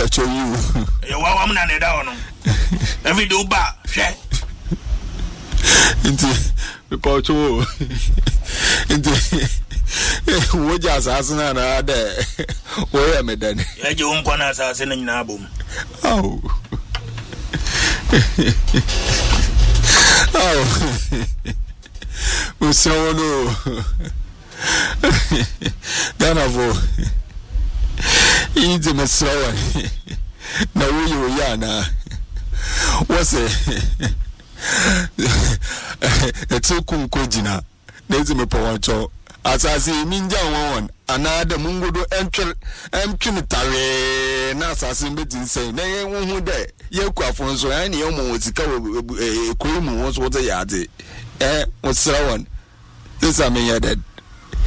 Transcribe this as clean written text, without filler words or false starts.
pacho you. You wa na ne da ono. Every do ba, hwe. Inti pacho. Inti woja asasina na de. Wo ya medani. Ya je unkwa na asasina nyina abom. Oh. Oh. Usono. Danavo. Inti mesrawa. Na wuyo yana. What's it? It's a kunkojina. There's me powancho. As I see Minja one, another mungo emptinitary. Nasa meeting saying, nay, won't there. You quafonso, and you almost cover a cream was what they had. What's that one? This I mean, that